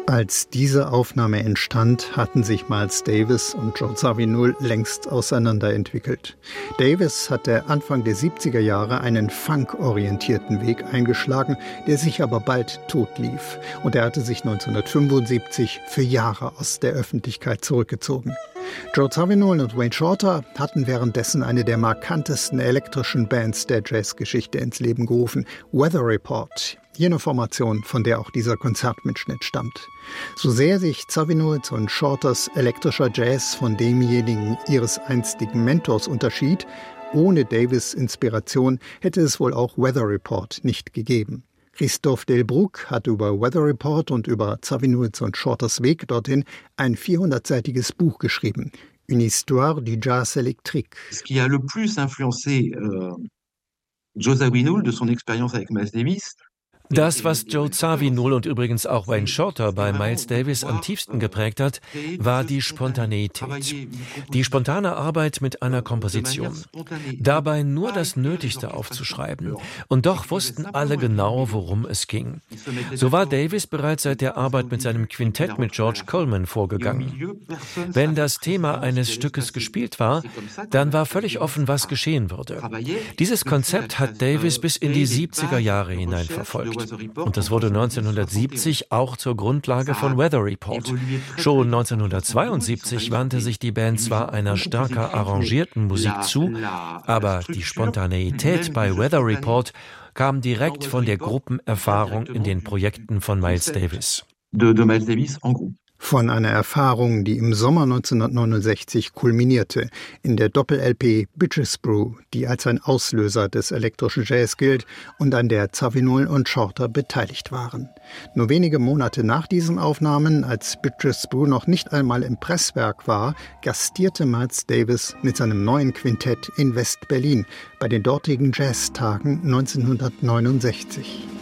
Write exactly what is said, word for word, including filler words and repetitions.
Als diese Aufnahme entstand, hatten sich Miles Davis und Joe Zawinul längst auseinanderentwickelt. Davis hatte Anfang der siebziger Jahre einen Funk-orientierten Weg eingeschlagen, der sich aber bald totlief. Und er hatte sich neunzehnhundertfünfundsiebzig für Jahre aus der Öffentlichkeit zurückgezogen. Joe Zawinul und Wayne Shorter hatten währenddessen eine der markantesten elektrischen Bands der Jazzgeschichte ins Leben gerufen, Weather Report, jene Formation, von der auch dieser Konzertmitschnitt stammt. So sehr sich Zawinuls und Shorters elektrischer Jazz von demjenigen ihres einstigen Mentors unterschied, ohne Davis' Inspiration hätte es wohl auch Weather Report nicht gegeben. Christophe Delbrück hat über Weather Report und über Zawinuls und Shorters Weg dorthin ein vierhundertseitiges Buch geschrieben. Une histoire du jazz électrique. Ce qui a le plus influencé euh, Joe Zawinul de son expérience avec Miles Davis. Das, was Joe Zawinul und übrigens auch Wayne Shorter bei Miles Davis am tiefsten geprägt hat, war die Spontaneität. Die spontane Arbeit mit einer Komposition. Dabei nur das Nötigste aufzuschreiben. Und doch wussten alle genau, worum es ging. So war Davis bereits seit der Arbeit mit seinem Quintett mit George Coleman vorgegangen. Wenn das Thema eines Stückes gespielt war, dann war völlig offen, was geschehen würde. Dieses Konzept hat Davis bis in die siebziger Jahre hinein verfolgt. Und das wurde neunzehnhundertsiebzig auch zur Grundlage von Weather Report. Schon neunzehnhundertzweiundsiebzig wandte sich die Band zwar einer stärker arrangierten Musik zu, aber die Spontaneität bei Weather Report kam direkt von der Gruppenerfahrung in den Projekten von Miles Davis. Von einer Erfahrung, die im Sommer neunzehnhundertneunundsechzig kulminierte, in der Doppel-L P Bitches Brew, die als ein Auslöser des elektrischen Jazz gilt und an der Zawinul und Shorter beteiligt waren. Nur wenige Monate nach diesen Aufnahmen, als Bitches Brew noch nicht einmal im Presswerk war, gastierte Miles Davis mit seinem neuen Quintett in West-Berlin bei den dortigen Jazztagen neunzehnhundertneunundsechzig.